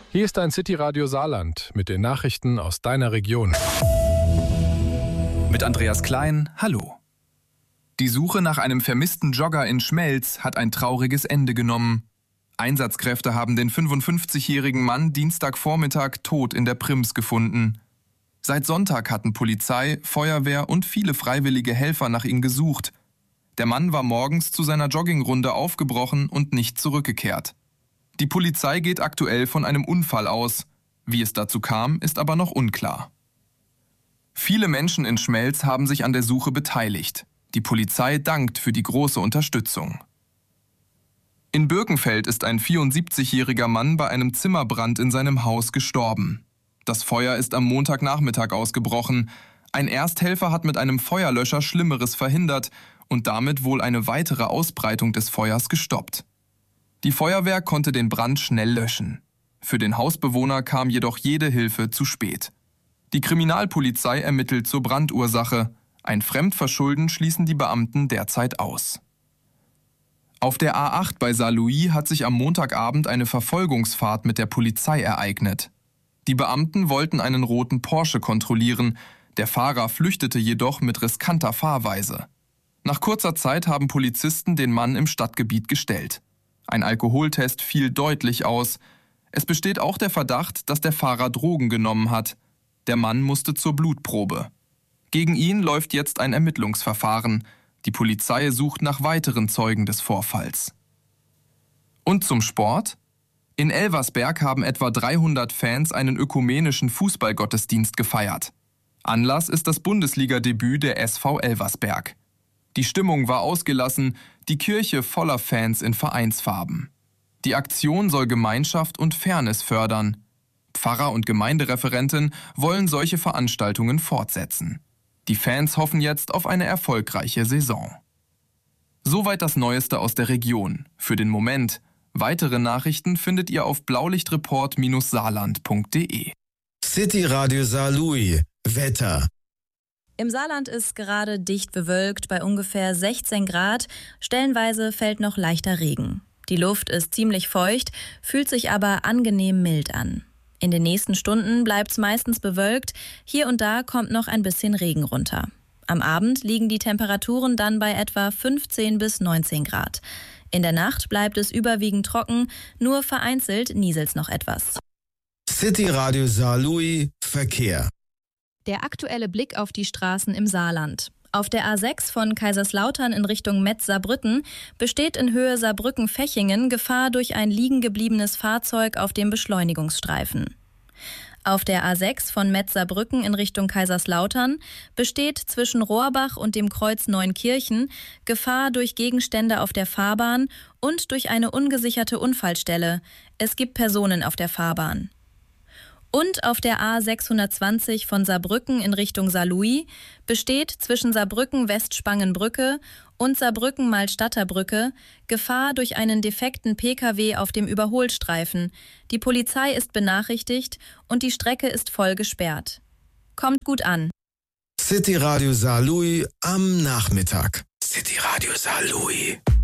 Hier ist dein City-Radio Saarland mit den Nachrichten aus deiner Region. Mit Andreas Klein, hallo. Die Suche nach einem vermissten Jogger in Schmelz hat ein trauriges Ende genommen. Einsatzkräfte haben den 55-jährigen Mann Dienstagvormittag tot in der Prims gefunden. Seit Sonntag hatten Polizei, Feuerwehr und viele freiwillige Helfer nach ihm gesucht. Der Mann war morgens zu seiner Joggingrunde aufgebrochen und nicht zurückgekehrt. Die Polizei geht aktuell von einem Unfall aus. Wie es dazu kam, ist aber noch unklar. Viele Menschen in Schmelz haben sich an der Suche beteiligt. Die Polizei dankt für die große Unterstützung. In Birkenfeld ist ein 74-jähriger Mann bei einem Zimmerbrand in seinem Haus gestorben. Das Feuer ist am Montagnachmittag ausgebrochen. Ein Ersthelfer hat mit einem Feuerlöscher Schlimmeres verhindert und damit wohl eine weitere Ausbreitung des Feuers gestoppt. Die Feuerwehr konnte den Brand schnell löschen. Für den Hausbewohner kam jedoch jede Hilfe zu spät. Die Kriminalpolizei ermittelt zur Brandursache. Ein Fremdverschulden schließen die Beamten derzeit aus. Auf der A8 bei Saarlouis hat sich am Montagabend eine Verfolgungsfahrt mit der Polizei ereignet. Die Beamten wollten einen roten Porsche kontrollieren. Der Fahrer flüchtete jedoch mit riskanter Fahrweise. Nach kurzer Zeit haben Polizisten den Mann im Stadtgebiet gestellt. Ein Alkoholtest fiel deutlich aus. Es besteht auch der Verdacht, dass der Fahrer Drogen genommen hat. Der Mann musste zur Blutprobe. Gegen ihn läuft jetzt ein Ermittlungsverfahren. Die Polizei sucht nach weiteren Zeugen des Vorfalls. Und zum Sport? In Elversberg haben etwa 300 Fans einen ökumenischen Fußballgottesdienst gefeiert. Anlass ist das Bundesliga-Debüt der SV Elversberg. Die Stimmung war ausgelassen, die Kirche voller Fans in Vereinsfarben. Die Aktion soll Gemeinschaft und Fairness fördern. Pfarrer und Gemeindereferentin wollen solche Veranstaltungen fortsetzen. Die Fans hoffen jetzt auf eine erfolgreiche Saison. Soweit das Neueste aus der Region. Für den Moment. Weitere Nachrichten findet ihr auf blaulichtreport-saarland.de. City Radio Saarlouis. Wetter. Im Saarland ist gerade dicht bewölkt bei ungefähr 16 Grad. Stellenweise fällt noch leichter Regen. Die Luft ist ziemlich feucht, fühlt sich aber angenehm mild an. In den nächsten Stunden bleibt es meistens bewölkt. Hier und da kommt noch ein bisschen Regen runter. Am Abend liegen die Temperaturen dann bei etwa 15 bis 19 Grad. In der Nacht bleibt es überwiegend trocken, nur vereinzelt nieselt's noch etwas. City Radio Saarlouis Verkehr. Der aktuelle Blick auf die Straßen im Saarland. Auf der A6 von Kaiserslautern in Richtung Metz-Saarbrücken besteht in Höhe Saarbrücken-Fechingen Gefahr durch ein liegen gebliebenes Fahrzeug auf dem Beschleunigungsstreifen. Auf der A6 von Metz-Saarbrücken in Richtung Kaiserslautern besteht zwischen Rohrbach und dem Kreuz Neunkirchen Gefahr durch Gegenstände auf der Fahrbahn und durch eine ungesicherte Unfallstelle. Es gibt Personen auf der Fahrbahn. Und auf der A620 von Saarbrücken in Richtung Saarlouis besteht zwischen Saarbrücken-Westspangenbrücke und Saarbrücken-Malstatterbrücke Gefahr durch einen defekten Pkw auf dem Überholstreifen. Die Polizei ist benachrichtigt und die Strecke ist voll gesperrt. Kommt gut an. City Radio Saarlouis am Nachmittag. City Radio Saarlouis.